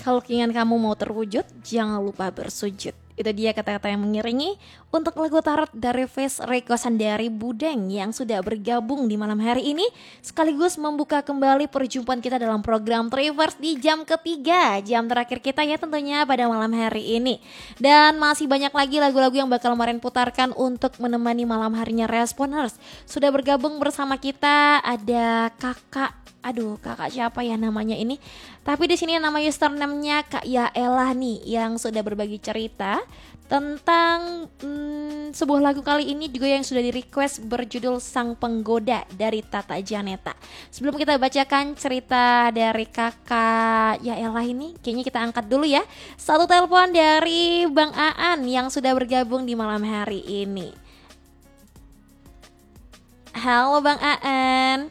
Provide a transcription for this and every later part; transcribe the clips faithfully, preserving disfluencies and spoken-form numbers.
Kalau keinginan kamu mau terwujud, jangan lupa bersujud. Itu dia kata-kata yang mengiringi untuk lagu Tarot dari Face requestan dari Budeng yang sudah bergabung di malam hari ini, sekaligus membuka kembali perjumpaan kita dalam program Trivers di jam ketiga, jam terakhir kita ya tentunya pada malam hari ini. Dan masih banyak lagi lagu-lagu yang bakal kemarin putarkan untuk menemani malam harinya Responers. Sudah bergabung bersama kita ada kakak, aduh kakak siapa ya namanya ini? Tapi di sini nama username-nya Kak Yaelah nih yang sudah berbagi cerita tentang hmm, sebuah lagu kali ini juga yang sudah di request berjudul Sang Penggoda dari Tata Janeta. Sebelum kita bacakan cerita dari kakak Yaelah ini, kayaknya kita angkat dulu ya satu telepon dari Bang Aan yang sudah bergabung di malam hari ini. Halo Bang Aan.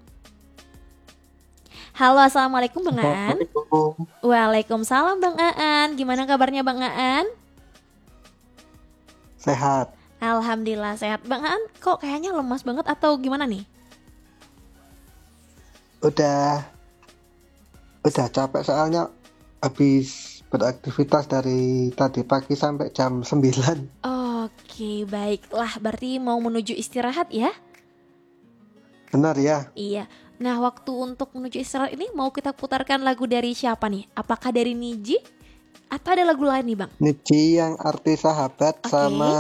Halo, assalamualaikum Bang Aan. Waalaikumsalam Bang Aan. Gimana kabarnya Bang Aan? Sehat. Alhamdulillah sehat. Bang Aan kok kayaknya lemas banget atau gimana nih? Udah Udah capek soalnya habis beraktivitas dari tadi pagi sampai jam sembilan. Oke, baiklah. Berarti mau menuju istirahat ya? Benar ya? Iya. Nah, waktu untuk menuju istirahat ini mau kita putarkan lagu dari siapa nih? Apakah dari Niji atau ada lagu lain nih Bang? Niji yang arti sahabat, okay. Sama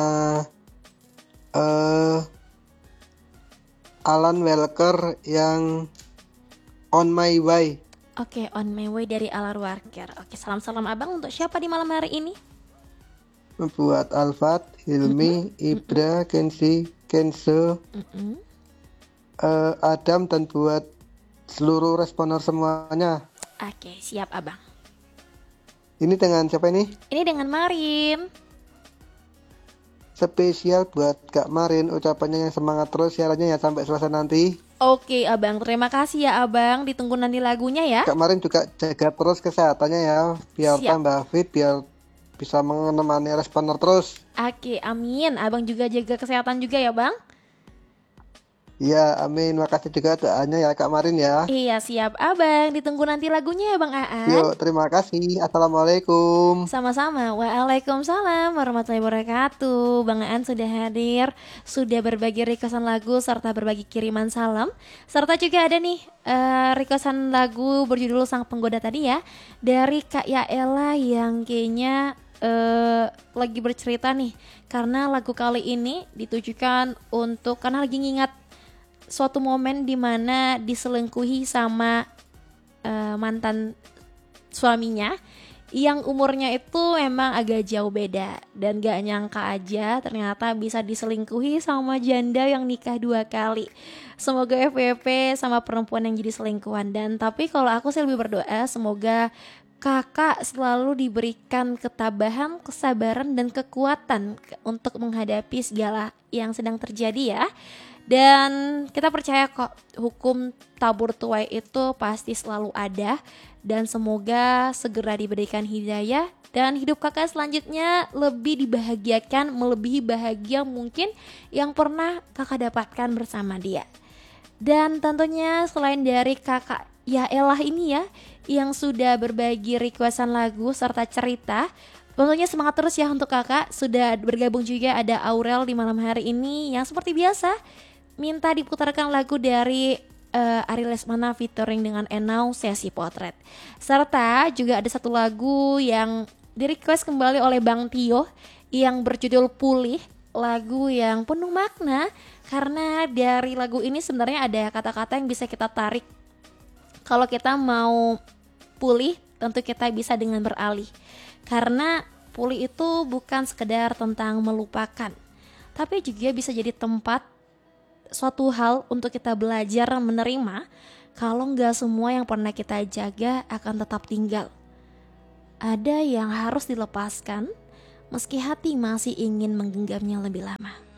uh, Alan Walker yang On My Way. Oke, okay, On My Way dari Alan Walker. Oke, salam-salam Abang untuk siapa di malam hari ini? Buat Alfat, Hilmi, mm-hmm. Ibra, Kenzi, Kenzo, mm-hmm. Uh, Adam, dan buat seluruh responer semuanya. Oke, siap Abang. Ini dengan siapa ini? Ini dengan Marin. Spesial buat Kak Marin, ucapannya yang semangat terus siarannya ya sampai selesai nanti. Oke Abang, terima kasih ya Abang. Ditunggu nanti lagunya ya. Kak Marin juga jaga terus kesehatannya ya, biar siap. Tambah fit, biar bisa menemani responer terus. Oke, amin. Abang juga jaga kesehatan juga ya Bang. Iya, amin. Makasih juga doanya ya Kak Marin ya. Iya, siap Abang. Ditunggu nanti lagunya ya Bang Aan. Yuk, terima kasih. Assalamualaikum. Sama-sama. Waalaikumsalam warahmatullahi wabarakatuh. Bang Aan sudah hadir, sudah berbagi requestan lagu serta berbagi kiriman salam. Serta juga ada nih uh, requestan lagu berjudul Sang Penggoda tadi ya, dari Kak Yaelah yang kayaknya uh, lagi bercerita nih, karena lagu kali ini ditujukan untuk, karena lagi ngingat suatu momen dimana diselingkuhi sama uh, mantan suaminya yang umurnya itu emang agak jauh beda, dan gak nyangka aja ternyata bisa diselingkuhi sama janda yang nikah dua kali. Semoga F W P sama perempuan yang jadi selingkuhan. Dan tapi kalau aku sih lebih berdoa semoga kakak selalu diberikan ketabahan, kesabaran, dan kekuatan untuk menghadapi segala yang sedang terjadi ya. Dan kita percaya kok hukum tabur tuai itu pasti selalu ada. Dan semoga segera diberikan hidayah dan hidup kakak selanjutnya lebih dibahagiakan, melebihi bahagia mungkin yang pernah kakak dapatkan bersama dia. Dan tentunya selain dari kakak Yaelah ini ya, yang sudah berbagi requestan lagu serta cerita, tentunya semangat terus ya untuk kakak. Sudah bergabung juga ada Aurel di malam hari ini yang seperti biasa minta diputarkan lagu dari uh, Ari Lesmana featuring dengan Enau, Sesi Potret. Serta juga ada satu lagu yang di request kembali oleh Bang Tio yang berjudul Pulih, lagu yang penuh makna karena dari lagu ini sebenarnya ada kata-kata yang bisa kita tarik. Kalau kita mau pulih, tentu kita bisa dengan beralih. Karena pulih itu bukan sekedar tentang melupakan, tapi juga bisa jadi tempat suatu hal untuk kita belajar menerima kalau nggak semua yang pernah kita jaga akan tetap tinggal. Ada yang harus dilepaskan meski hati masih ingin menggenggamnya lebih lama.